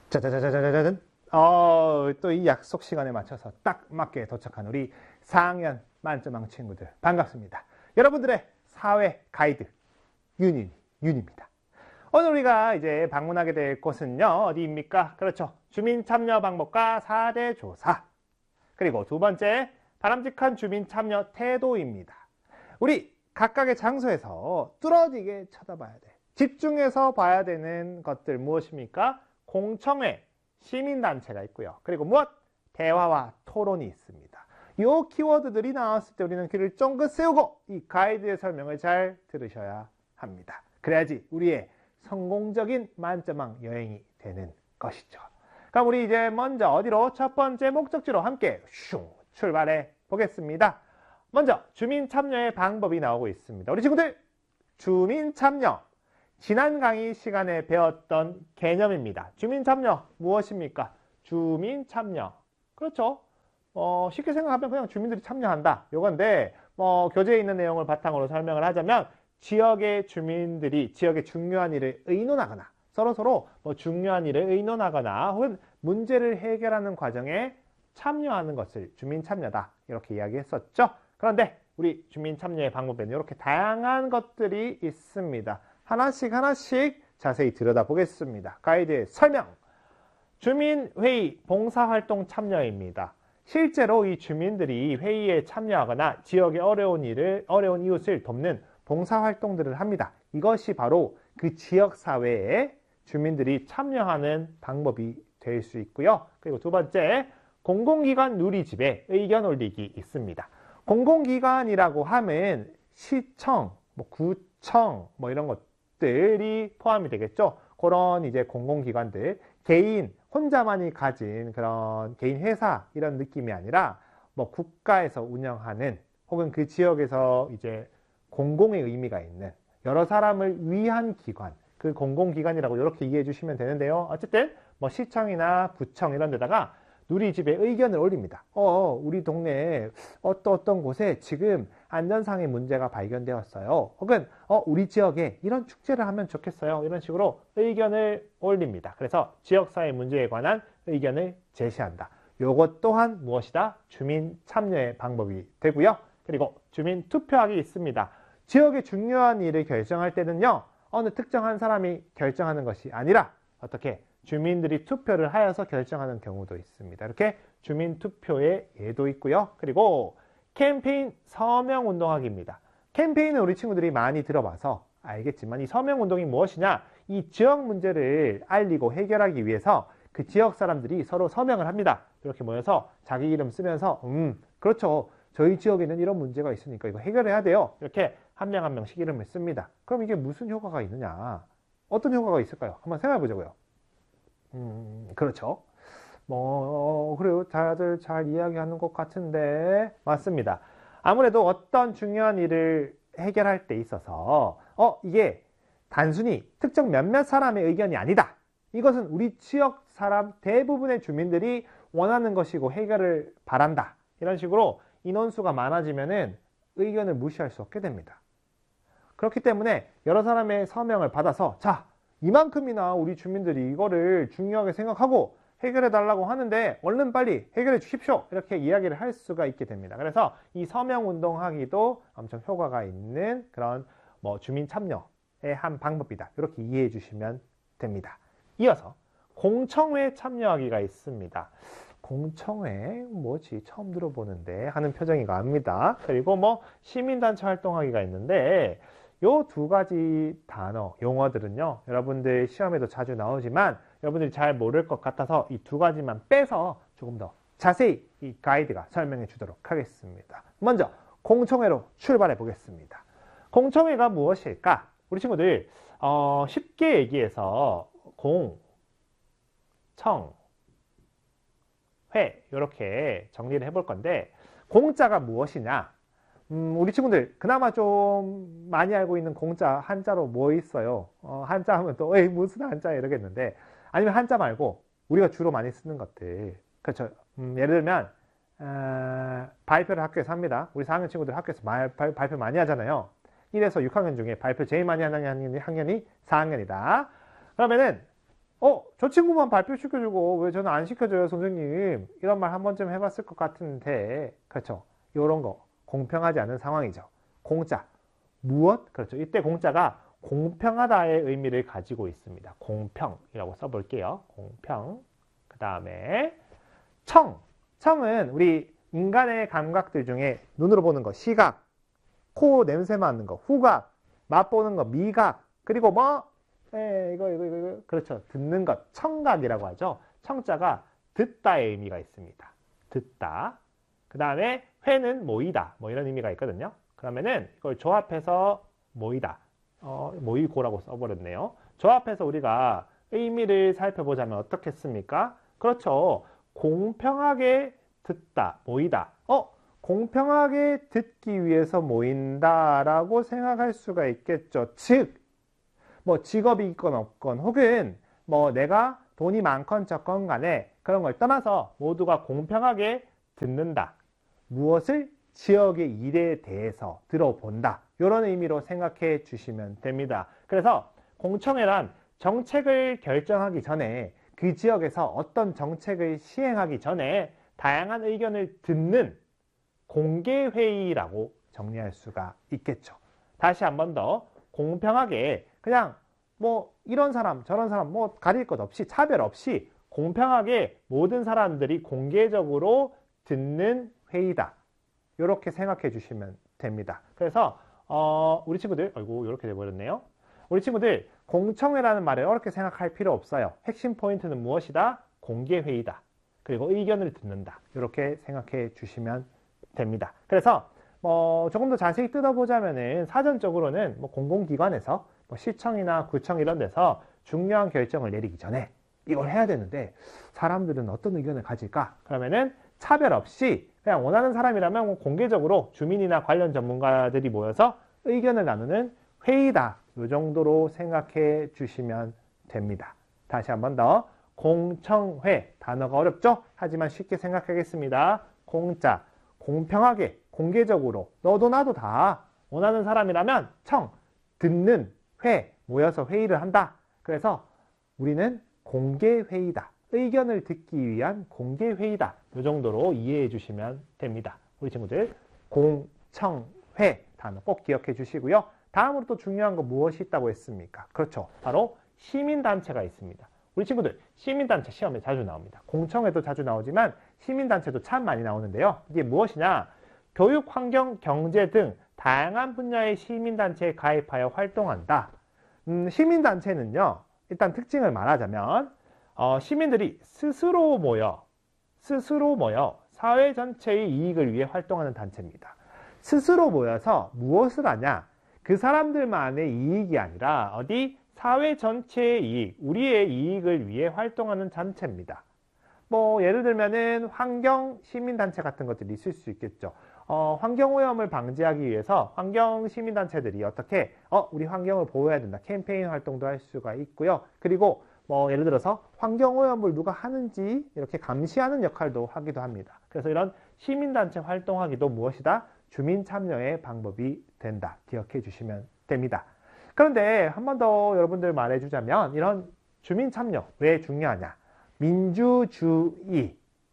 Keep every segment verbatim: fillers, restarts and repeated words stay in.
짜자자자자자잔. 어, 또 이 약속 시간에 맞춰서 딱 맞게 도착한 우리 사 학년 만점왕 친구들 반갑습니다. 여러분들의 사회 가이드 윤이, 윤입니다. 오늘 우리가 이제 방문하게 될 곳은요, 어디입니까? 그렇죠. 주민 참여 방법과 사 대 조사. 그리고 두 번째, 바람직한 주민 참여 태도입니다. 우리 각각의 장소에서 뚫어지게 쳐다봐야 돼. 집중해서 봐야 되는 것들 무엇입니까? 공청회, 시민단체가 있고요. 그리고 무엇? 대화와 토론이 있습니다. 이 키워드들이 나왔을 때 우리는 귀를 쫑긋 세우고 이 가이드의 설명을 잘 들으셔야 합니다. 그래야지 우리의 성공적인 만점왕 여행이 되는 것이죠. 그럼 우리 이제 먼저 어디로? 첫 번째 목적지로 함께 슝 출발해 보겠습니다. 먼저 주민 참여의 방법이 나오고 있습니다. 우리 친구들, 주민 참여. 지난 강의 시간에 배웠던 개념입니다. 주민 참여 무엇입니까? 주민 참여. 그렇죠. 어, 쉽게 생각하면 그냥 주민들이 참여한다. 요건데, 뭐, 교재에 있는 내용을 바탕으로 설명을 하자면, 지역의 주민들이 지역의 중요한 일을 의논하거나, 서로서로 뭐 중요한 일을 의논하거나, 혹은 문제를 해결하는 과정에 참여하는 것을 주민 참여다. 이렇게 이야기했었죠. 그런데, 우리 주민 참여의 방법에는 이렇게 다양한 것들이 있습니다. 하나씩 하나씩 자세히 들여다보겠습니다. 가이드의 설명. 주민회의 봉사활동 참여입니다. 실제로 이 주민들이 회의에 참여하거나 지역의 어려운 일을, 어려운 이웃을 돕는 봉사활동들을 합니다. 이것이 바로 그 지역사회에 주민들이 참여하는 방법이 될 수 있고요. 그리고 두 번째, 공공기관 누리집에 의견 올리기 있습니다. 공공기관이라고 하면 시청, 뭐 구청, 뭐 이런 것들이 포함이 되겠죠. 그런 이제 공공기관들, 개인, 혼자만이 가진 그런 개인 회사 이런 느낌이 아니라 뭐 국가에서 운영하는 혹은 그 지역에서 이제 공공의 의미가 있는 여러 사람을 위한 기관, 그 공공기관이라고 이렇게 이해해 주시면 되는데요. 어쨌든 뭐 시청이나 구청 이런 데다가 누리집에 의견을 올립니다. 어, 우리 동네에 어떤 어떤 곳에 지금 안전상의 문제가 발견되었어요. 혹은 어, 우리 지역에 이런 축제를 하면 좋겠어요. 이런 식으로 의견을 올립니다. 그래서 지역사회 문제에 관한 의견을 제시한다. 요것 또한 무엇이다? 주민 참여의 방법이 되고요. 그리고 주민 투표하기 있습니다. 지역의 중요한 일을 결정할 때는요, 어느 특정한 사람이 결정하는 것이 아니라 어떻게 주민들이 투표를 하여서 결정하는 경우도 있습니다. 이렇게 주민 투표의 예도 있고요. 그리고 캠페인 서명 운동하기입니다. 캠페인은 우리 친구들이 많이 들어봐서 알겠지만 이 서명 운동이 무엇이냐? 이 지역 문제를 알리고 해결하기 위해서 그 지역 사람들이 서로 서명을 합니다. 이렇게 모여서 자기 이름 쓰면서 음, 그렇죠. 저희 지역에는 이런 문제가 있으니까 이거 해결해야 돼요. 이렇게 한 명 한 명씩 이름을 씁니다. 그럼 이게 무슨 효과가 있느냐? 어떤 효과가 있을까요? 한번 생각해 보자고요. 음, 그렇죠. 뭐, 그래요. 다들 잘 이야기하는 것 같은데. 맞습니다. 아무래도 어떤 중요한 일을 해결할 때 있어서, 어, 이게 단순히 특정 몇몇 사람의 의견이 아니다. 이것은 우리 지역 사람 대부분의 주민들이 원하는 것이고 해결을 바란다. 이런 식으로 인원수가 많아지면은 의견을 무시할 수 없게 됩니다. 그렇기 때문에 여러 사람의 서명을 받아서, 자, 이만큼이나 우리 주민들이 이거를 중요하게 생각하고 해결해 달라고 하는데 얼른 빨리 해결해 주십시오. 이렇게 이야기를 할 수가 있게 됩니다. 그래서 이 서명 운동하기도 엄청 효과가 있는 그런 뭐 주민 참여의 한 방법이다. 이렇게 이해해 주시면 됩니다. 이어서 공청회 참여하기가 있습니다. 공청회 뭐지? 처음 들어보는데 하는 표정이 갑니다. 그리고 뭐 시민단체 활동하기가 있는데 요 두 가지 단어, 용어들은요, 여러분들 시험에도 자주 나오지만 여러분들이 잘 모를 것 같아서 이 두 가지만 빼서 조금 더 자세히 이 가이드가 설명해 주도록 하겠습니다. 먼저 공청회로 출발해 보겠습니다. 공청회가 무엇일까? 우리 친구들 어, 쉽게 얘기해서 공, 청, 회 이렇게 정리를 해볼 건데, 공자가 무엇이냐? 음, 우리 친구들 그나마 좀 많이 알고 있는 공자 한자로 뭐 있어요? 어, 한자 하면 또 에이 무슨 한자 이러겠는데, 아니면 한자 말고 우리가 주로 많이 쓰는 것들, 그렇죠? 음, 예를 들면 어, 발표를 학교에서 합니다. 우리 사 학년 친구들 학교에서 말, 발, 발표 많이 하잖아요. 일에서 육 학년 중에 발표 제일 많이 하는 학년이 사 학년이다. 그러면은 어, 저 친구만 발표시켜주고 왜 저는 안 시켜줘요, 선생님? 이런 말 한 번쯤 해봤을 것 같은데, 그렇죠? 이런 거 공평하지 않은 상황이죠. 공짜, 무엇? 그렇죠. 이때 공짜가 공평하다의 의미를 가지고 있습니다. 공평이라고 써볼게요. 공평. 그 다음에 청. 청은 우리 인간의 감각들 중에 눈으로 보는 거, 시각, 코 냄새 맡는 거, 후각, 맛보는 거, 미각, 그리고 뭐, 에, 이거, 이거, 이거, 이거, 그렇죠. 듣는 것, 청각이라고 하죠. 청자가 듣다의 의미가 있습니다. 듣다. 그 다음에 회는 모이다. 뭐 이런 의미가 있거든요. 그러면은 이걸 조합해서 모이다. 어, 모이고라고 써버렸네요. 조합해서 우리가 의미를 살펴보자면 어떻겠습니까? 그렇죠. 공평하게 듣다, 모이다. 어? 공평하게 듣기 위해서 모인다라고 생각할 수가 있겠죠. 즉, 뭐 직업이 있건 없건 혹은 뭐 내가 돈이 많건 적건 간에 그런 걸 떠나서 모두가 공평하게 듣는다. 무엇을? 지역의 일에 대해서 들어본다. 이런 의미로 생각해 주시면 됩니다. 그래서 공청회란 정책을 결정하기 전에 그 지역에서 어떤 정책을 시행하기 전에 다양한 의견을 듣는 공개회의라고 정리할 수가 있겠죠. 다시 한 번 더 공평하게 그냥 뭐 이런 사람 저런 사람 뭐 가릴 것 없이 차별 없이 공평하게 모든 사람들이 공개적으로 듣는 회의다. 이렇게 생각해 주시면 됩니다. 그래서 어, 우리 친구들 아이고 이렇게 돼버렸네요. 우리 친구들 공청회라는 말을 어렵게 생각할 필요 없어요. 핵심 포인트는 무엇이다? 공개회의다. 그리고 의견을 듣는다. 이렇게 생각해 주시면 됩니다. 그래서 뭐 조금 더 자세히 뜯어보자면은 사전적으로는 뭐 공공기관에서 뭐 시청이나 구청 이런 데서 중요한 결정을 내리기 전에 이걸 해야 되는데 사람들은 어떤 의견을 가질까? 그러면은 차별 없이 그냥 원하는 사람이라면 뭐 공개적으로 주민이나 관련 전문가들이 모여서 의견을 나누는 회의다. 이 정도로 생각해 주시면 됩니다. 다시 한 번 더 공청회 단어가 어렵죠? 하지만 쉽게 생각하겠습니다. 공짜, 공평하게, 공개적으로 너도 나도 다 원하는 사람이라면 청, 듣는 회, 모여서 회의를 한다. 그래서 우리는 공개회의다. 의견을 듣기 위한 공개회의다. 이 정도로 이해해 주시면 됩니다. 우리 친구들 공청회 단어 꼭 기억해 주시고요. 다음으로 또 중요한 거 무엇이 있다고 했습니까? 그렇죠. 바로 시민단체가 있습니다. 우리 친구들 시민단체 시험에 자주 나옵니다. 공청회도 자주 나오지만 시민단체도 참 많이 나오는데요. 이게 무엇이냐? 교육, 환경, 경제 등 다양한 분야의 시민단체에 가입하여 활동한다. 음, 시민단체는요. 일단 특징을 말하자면 어, 시민들이 스스로 모여 스스로 모여 사회 전체의 이익을 위해 활동하는 단체입니다. 스스로 모여서 무엇을 하냐? 그 사람들만의 이익이 아니라 어디 사회 전체의 이익, 우리의 이익을 위해 활동하는 단체입니다. 뭐 예를 들면은 환경 시민단체 같은 것들이 있을 수 있겠죠. 어, 환경오염을 방지하기 위해서 환경 시민단체들이 어떻게 어, 우리 환경을 보호해야 된다. 캠페인 활동도 할 수가 있고요. 그리고 뭐 예를 들어서 환경오염을 누가 하는지 이렇게 감시하는 역할도 하기도 합니다. 그래서 이런 시민단체 활동하기도 무엇이다? 주민 참여의 방법이 된다. 기억해 주시면 됩니다. 그런데 한 번 더 여러분들 말해주자면 이런 주민 참여 왜 중요하냐? 민주주의.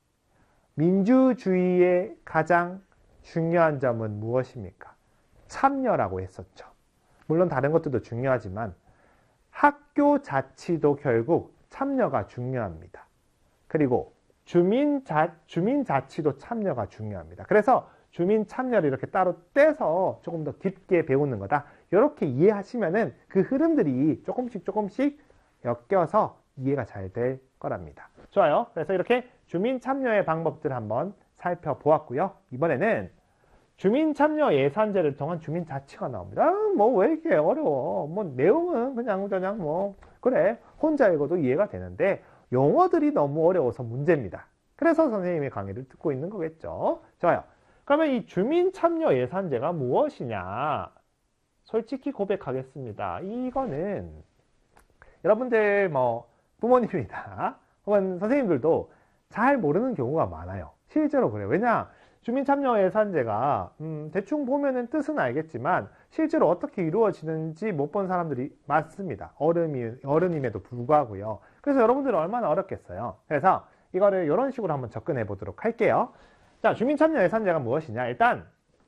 민주주의의 가장 중요한 점은 무엇입니까? 참여라고 했었죠. 물론 다른 것들도 중요하지만 학교 자치도 결국 참여가 중요합니다. 그리고 주민자, 주민자치도 참여가 중요합니다. 그래서 주민 참여를 이렇게 따로 떼서 조금 더 깊게 배우는 거다. 이렇게 이해하시면은 그 흐름들이 조금씩 조금씩 엮여서 이해가 잘 될 거랍니다. 좋아요. 그래서 이렇게 주민 참여의 방법들 한번 살펴보았고요. 이번에는 주민 참여 예산제를 통한 주민 자치가 나옵니다. 뭐 왜 이렇게 어려워? 뭐 내용은 그냥 그냥 뭐 그래 혼자 읽어도 이해가 되는데 용어들이 너무 어려워서 문제입니다. 그래서 선생님의 강의를 듣고 있는 거겠죠. 좋아요. 그러면 이 주민 참여 예산제가 무엇이냐? 솔직히 고백하겠습니다. 이거는 여러분들 뭐 부모님이다 혹은 선생님들도 잘 모르는 경우가 많아요. 실제로 그래요. 왜냐? 주민참여예산제가 음, 대충 보면은 뜻은 알겠지만 실제로 어떻게 이루어지는지 못 본 사람들이 많습니다. 어른이, 어른임에도 불구하고요. 그래서 여러분들은 얼마나 어렵겠어요. 그래서 이거를 이런 식으로 한번 접근해 보도록 할게요. 자, 주민참여예산제가 무엇이냐? 일단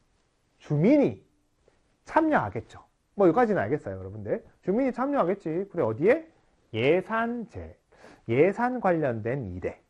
주민이 참여하겠죠. 뭐 여기까지는 알겠어요, 여러분들. 주민이 참여하겠지. 그래, 어디에? 예산제. 예산 관련된 일에.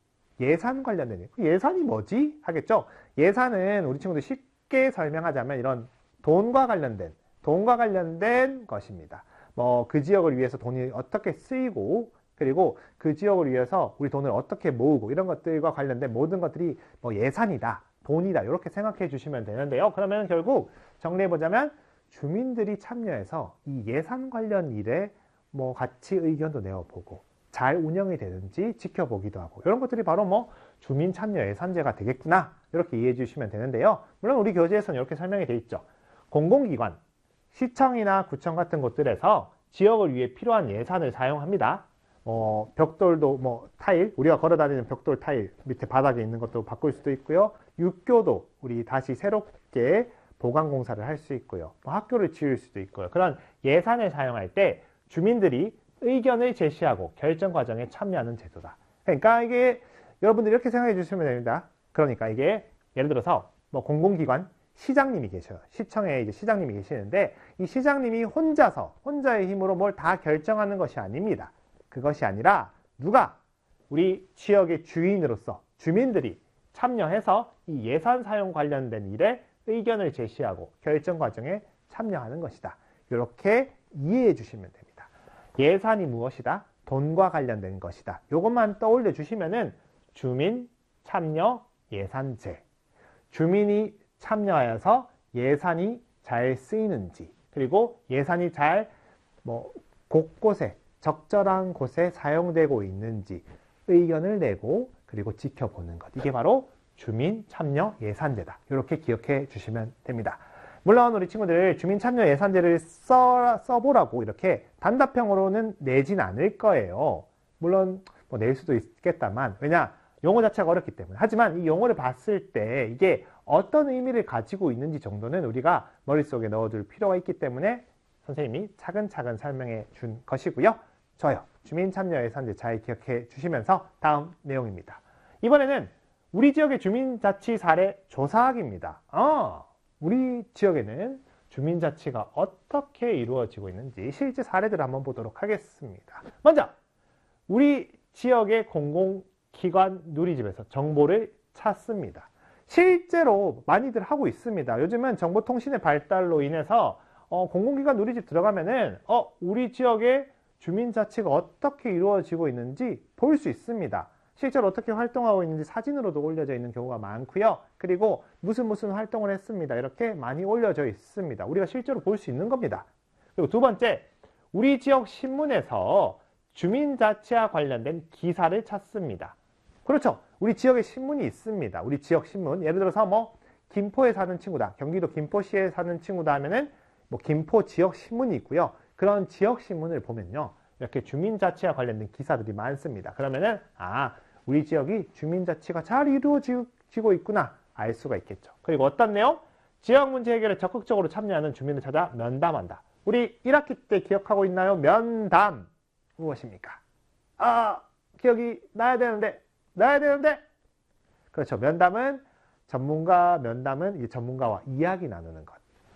예산 관련된 일. 예산이 뭐지? 하겠죠? 예산은 우리 친구들 쉽게 설명하자면 이런 돈과 관련된, 돈과 관련된 것입니다. 뭐 그 지역을 위해서 돈이 어떻게 쓰이고, 그리고 그 지역을 위해서 우리 돈을 어떻게 모으고, 이런 것들과 관련된 모든 것들이 뭐 예산이다, 돈이다, 이렇게 생각해 주시면 되는데요. 그러면 결국 정리해보자면 주민들이 참여해서 이 예산 관련 일에 뭐 같이 의견도 내어보고 잘 운영이 되는지 지켜보기도 하고, 이런 것들이 바로 뭐 주민참여예산제가 되겠구나, 이렇게 이해해 주시면 되는데요. 물론 우리 교재에서는 이렇게 설명이 되어 있죠. 공공기관, 시청이나 구청 같은 곳들에서 지역을 위해 필요한 예산을 사용합니다. 어, 벽돌도 뭐 타일, 우리가 걸어다니는 벽돌 타일 밑에 바닥에 있는 것도 바꿀 수도 있고요. 육교도 우리 다시 새롭게 보강공사를 할 수 있고요. 뭐 학교를 지을 수도 있고요. 그런 예산을 사용할 때 주민들이 의견을 제시하고 결정 과정에 참여하는 제도다. 그러니까 이게 여러분들 이렇게 생각해 주시면 됩니다. 그러니까 이게 예를 들어서 뭐 공공기관 시장님이 계셔요. 시청에 이제 시장님이 계시는데 이 시장님이 혼자서 혼자의 힘으로 뭘 다 결정하는 것이 아닙니다. 그것이 아니라 누가? 우리 지역의 주인으로서 주민들이 참여해서 이 예산 사용 관련된 일에 의견을 제시하고 결정 과정에 참여하는 것이다. 이렇게 이해해 주시면 됩니다. 예산이 무엇이다? 돈과 관련된 것이다. 이것만 떠올려 주시면은 주민 참여 예산제. 주민이 참여하여서 예산이 잘 쓰이는지, 그리고 예산이 잘 뭐 곳곳에 적절한 곳에 사용되고 있는지 의견을 내고 그리고 지켜보는 것. 이게 바로 주민 참여 예산제다. 이렇게 기억해 주시면 됩니다. 물론 우리 친구들 주민 참여 예산제를 써, 써보라고 이렇게 단답형으로는 내진 않을 거예요. 물론 뭐 낼 수도 있겠다만, 왜냐? 용어 자체가 어렵기 때문에. 하지만 이 용어를 봤을 때 이게 어떤 의미를 가지고 있는지 정도는 우리가 머릿속에 넣어둘 필요가 있기 때문에 선생님이 차근차근 설명해 준 것이고요. 좋아요. 주민참여예산제 잘 기억해 주시면서 다음 내용입니다. 이번에는 우리 지역의 주민자치 사례 조사하기입니다. 어, 우리 지역에는 주민자치가 어떻게 이루어지고 있는지 실제 사례들을 한번 보도록 하겠습니다. 먼저 우리 지역의 공공기관 누리집에서 정보를 찾습니다. 실제로 많이들 하고 있습니다. 요즘은 정보통신의 발달로 인해서 어, 공공기관 누리집 들어가면은 어, 우리 지역의 주민자치가 어떻게 이루어지고 있는지 볼 수 있습니다. 실제로 어떻게 활동하고 있는지 사진으로도 올려져 있는 경우가 많고요. 그리고 무슨 무슨 활동을 했습니다. 이렇게 많이 올려져 있습니다. 우리가 실제로 볼 수 있는 겁니다. 그리고 두 번째, 우리 지역 신문에서 주민자치와 관련된 기사를 찾습니다. 그렇죠. 우리 지역에 신문이 있습니다. 우리 지역 신문. 예를 들어서 뭐 김포에 사는 친구다. 경기도 김포시에 사는 친구다 하면은 뭐 김포 지역 신문이 있고요. 그런 지역 신문을 보면요, 이렇게 주민자치와 관련된 기사들이 많습니다. 그러면은 아, 우리 지역이 주민자치가 잘 이루어지고 있구나 알 수가 있겠죠. 그리고 어떤 내용? 지역 문제 해결에 적극적으로 참여하는 주민을 찾아 면담한다. 우리 일 학기 때 기억하고 있나요? 면담 무엇입니까? 아, 기억이 나야 되는데 나야 되는데 그렇죠. 면담은 전문가 면담은 이 전문가와 이야기 나누는 것.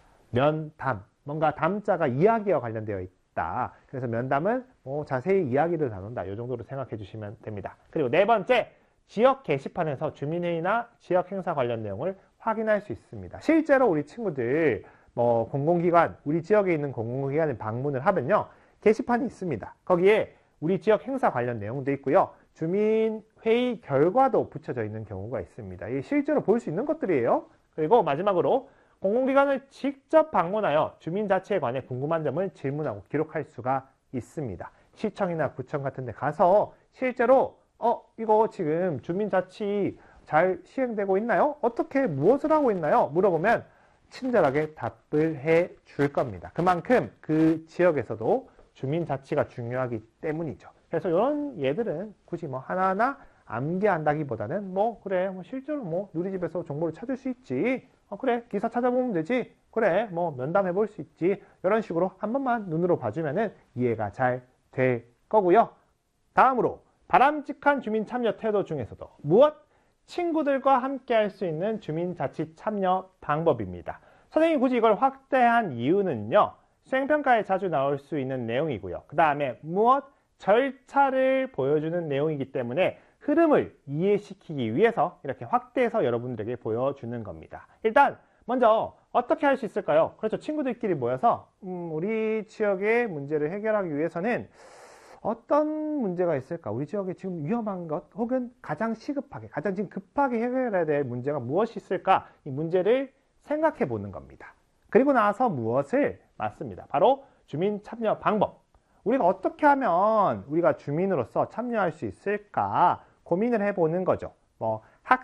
면담, 뭔가 담자가 이야기와 관련되어 있다. 그래서 면담은 뭐 자세히 이야기를 나눈다. 이 정도로 생각해 주시면 됩니다. 그리고 네 번째, 지역 게시판에서 주민회의나 지역 행사 관련 내용을 확인할 수 있습니다. 실제로 우리 친구들 뭐 공공기관, 우리 지역에 있는 공공기관에 방문을 하면요, 게시판이 있습니다. 거기에 우리 지역 행사 관련 내용도 있고요. 주민회의 결과도 붙여져 있는 경우가 있습니다. 이게 실제로 볼 수 있는 것들이에요. 그리고 마지막으로 공공기관을 직접 방문하여 주민자치에 관해 궁금한 점을 질문하고 기록할 수가 있습니다. 시청이나 구청 같은 데 가서 실제로 어 이거 지금 주민자치 잘 시행되고 있나요? 어떻게 무엇을 하고 있나요? 물어보면 친절하게 답을 해 줄 겁니다. 그만큼 그 지역에서도 주민자치가 중요하기 때문이죠. 그래서 이런 예들은 굳이 뭐 하나하나 암기한다기보다는 뭐 그래 뭐 실제로 뭐 누리집에서 정보를 찾을 수 있지. 어, 그래 기사 찾아보면 되지. 그래 뭐 면담해 볼 수 있지. 이런 식으로 한 번만 눈으로 봐주면은 이해가 잘 될 거고요. 다음으로 바람직한 주민 참여 태도 중에서도 무엇? 친구들과 함께 할 수 있는 주민자치 참여 방법입니다. 선생님이 굳이 이걸 확대한 이유는요. 수행평가에 자주 나올 수 있는 내용이고요. 그 다음에 무엇? 절차를 보여주는 내용이기 때문에 흐름을 이해시키기 위해서 이렇게 확대해서 여러분들에게 보여주는 겁니다. 일단 먼저 어떻게 할 수 있을까요? 그렇죠. 친구들끼리 모여서 음, 우리 지역의 문제를 해결하기 위해서는 어떤 문제가 있을까? 우리 지역에 지금 위험한 것 혹은 가장 시급하게, 가장 지금 급하게 해결해야 될 문제가 무엇이 있을까? 이 문제를 생각해 보는 겁니다. 그리고 나서 무엇을? 맞습니다. 바로 주민 참여 방법. 우리가 어떻게 하면 우리가 주민으로서 참여할 수 있을까? 고민을 해보는 거죠. 뭐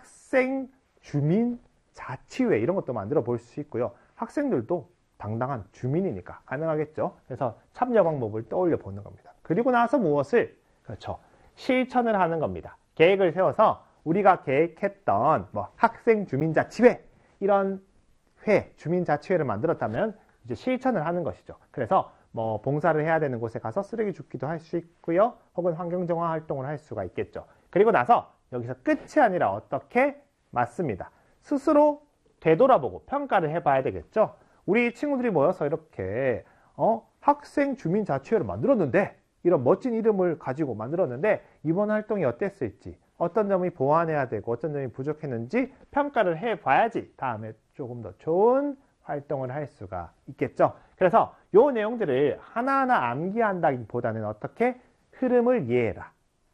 학생 주민 자치회 이런 것도 만들어 볼 수 있고요. 학생들도 당당한 주민이니까 가능하겠죠. 그래서 참여 방법을 떠올려 보는 겁니다. 그리고 나서 무엇을? 그렇죠. 실천을 하는 겁니다. 계획을 세워서 우리가 계획했던 뭐 학생 주민자치회 이런 회, 주민자치회를 만들었다면 이제 실천을 하는 것이죠. 그래서 뭐 봉사를 해야 되는 곳에 가서 쓰레기 줍기도 할 수 있고요. 혹은 환경정화 활동을 할 수가 있겠죠. 그리고 나서 여기서 끝이 아니라 어떻게? 맞습니다. 스스로 되돌아보고 평가를 해봐야 되겠죠. 우리 친구들이 모여서 이렇게 어? 학생 주민자치회를 만들었는데 이런 멋진 이름을 가지고 만들었는데 이번 활동이 어땠을지 어떤 점이 보완해야 되고 어떤 점이 부족했는지 평가를 해봐야지 다음에 조금 더 좋은 활동을 할 수가 있겠죠. 그래서 이 내용들을 하나하나 암기한다기보다는 어떻게? 흐름을 이해해라.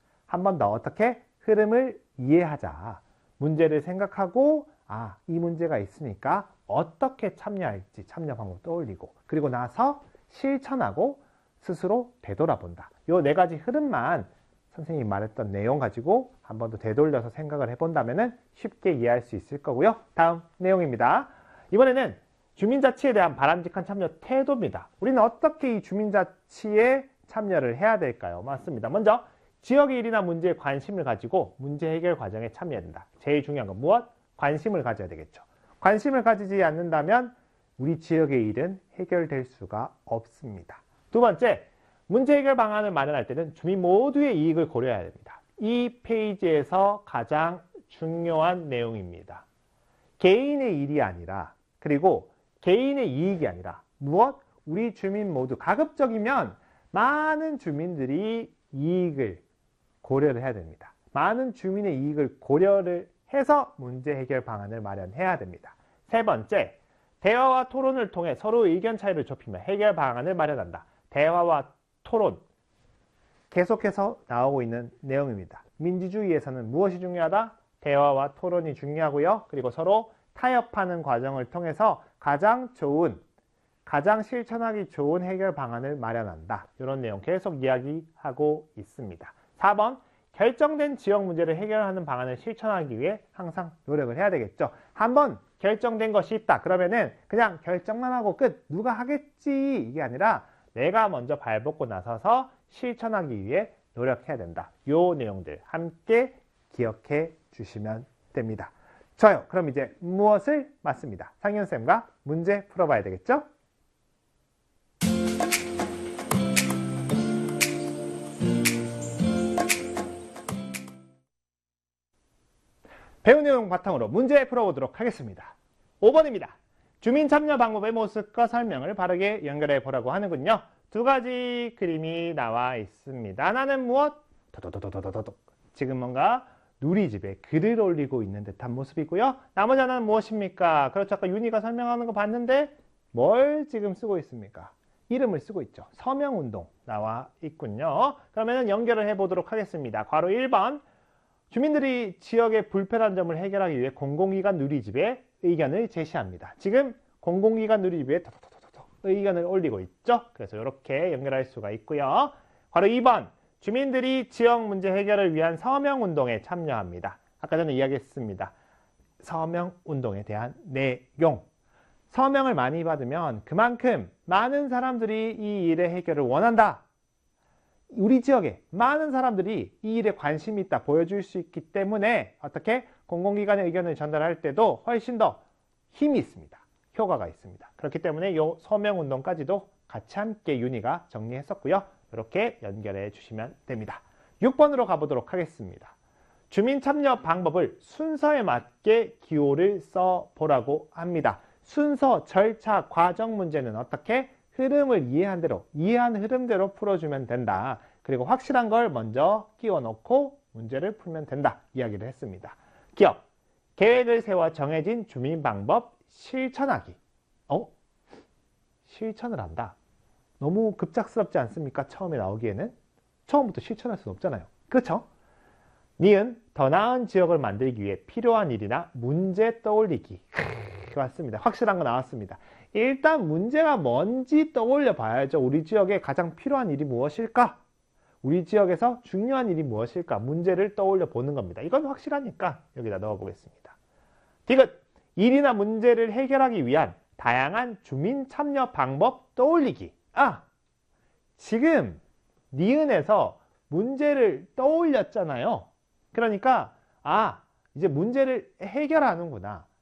한 번 더 어떻게? 흐름을 이해하자. 문제를 생각하고 아, 이 문제가 있으니까 어떻게 참여할지 참여 방법 떠올리고 그리고 나서 실천하고 스스로 되돌아본다. 이 네 가지 흐름만 선생님이 말했던 내용 가지고 한 번 더 되돌려서 생각을 해본다면 쉽게 이해할 수 있을 거고요. 다음 내용입니다. 이번에는 주민자치에 대한 바람직한 참여 태도입니다. 우리는 어떻게 이 주민자치에 참여를 해야 될까요? 맞습니다. 먼저 지역의 일이나 문제에 관심을 가지고 문제 해결 과정에 참여해야 된다. 제일 중요한 건 무엇? 관심을 가져야 되겠죠. 관심을 가지지 않는다면 우리 지역의 일은 해결될 수가 없습니다. 두 번째, 문제 해결 방안을 마련할 때는 주민 모두의 이익을 고려해야 됩니다. 이 페이지에서 가장 중요한 내용입니다. 개인의 일이 아니라 그리고 개인의 이익이 아니라 무엇? 우리 주민 모두 가급적이면 많은 주민들이 이익을 고려를 해야 됩니다. 많은 주민의 이익을 고려를 해서 문제 해결 방안을 마련해야 됩니다. 세 번째, 대화와 토론을 통해 서로 의견 차이를 좁히며 해결 방안을 마련한다. 대화와 토론, 계속해서 나오고 있는 내용입니다. 민주주의에서는 무엇이 중요하다? 대화와 토론이 중요하고요. 그리고 서로 타협하는 과정을 통해서 가장 좋은, 가장 실천하기 좋은 해결 방안을 마련한다. 이런 내용 계속 이야기하고 있습니다. 사 번, 결정된 지역 문제를 해결하는 방안을 실천하기 위해 항상 노력을 해야 되겠죠. 한번 결정된 것이 있다. 그러면은 그냥 결정만 하고 끝. 누가 하겠지. 이게 아니라 내가 먼저 발벗고 나서서 실천하기 위해 노력해야 된다. 요 내용들 함께 기억해 주시면 됩니다. 좋아요. 그럼 이제 무엇을? 맞습니다. 상현쌤과 문제 풀어봐야 되겠죠? 배운 내용 바탕으로 문제 풀어보도록 하겠습니다. 오 번입니다. 주민 참여 방법의 모습과 설명을 바르게 연결해 보라고 하는군요. 두 가지 그림이 나와 있습니다. 하나는 무엇? 도도도도도도도. 지금 뭔가 누리집에 글을 올리고 있는 듯한 모습이고요. 나머지 하나는 무엇입니까? 그렇죠. 아까 윤희가 설명하는 거 봤는데 뭘 지금 쓰고 있습니까? 이름을 쓰고 있죠. 서명운동 나와 있군요. 그러면 연결을 해보도록 하겠습니다. 괄호 일 번. 주민들이 지역의 불편한 점을 해결하기 위해 공공기관 누리집에 의견을 제시합니다. 지금 공공기관 누리집에 의견을 올리고 있죠. 그래서 이렇게 연결할 수가 있고요. 괄호 이 번. 주민들이 지역 문제 해결을 위한 서명운동에 참여합니다. 아까 전에 이야기했습니다. 서명운동에 대한 내용. 서명을 많이 받으면 그만큼 많은 사람들이 이 일의 해결을 원한다. 우리 지역에 많은 사람들이 이 일에 관심이 있다 보여줄 수 있기 때문에 어떻게 공공기관의 의견을 전달할 때도 훨씬 더 힘이 있습니다. 효과가 있습니다. 그렇기 때문에 이 서명운동까지도 같이 함께 윤희가 정리했었고요. 이렇게 연결해 주시면 됩니다. 육 번으로 가보도록 하겠습니다. 주민 참여 방법을 순서에 맞게 기호를 써보라고 합니다. 순서, 절차, 과정 문제는 어떻게? 흐름을 이해한 대로, 이해한 흐름대로 풀어주면 된다. 그리고 확실한 걸 먼저 끼워놓고 문제를 풀면 된다. 이야기를 했습니다. 기억, 계획을 세워 정해진 주민 방법 실천하기. 어? 실천을 한다. 너무 급작스럽지 않습니까? 처음에 나오기에는. 처음부터 실천할 수는 없잖아요. 그렇죠? 니은, 더 나은 지역을 만들기 위해 필요한 일이나 문제 떠올리기. 맞습니다. 확실한 거 나왔습니다. 일단 문제가 뭔지 떠올려 봐야죠. 우리 지역에 가장 필요한 일이 무엇일까? 우리 지역에서 중요한 일이 무엇일까? 문제를 떠올려 보는 겁니다. 이건 확실하니까 여기다 넣어 보겠습니다. 디귿, 일이나 문제를 해결하기 위한 다양한 주민 참여 방법 떠올리기. 아, 지금 니은에서 문제를 떠올렸잖아요. 그러니까 아, 이제 문제를 해결하는구나.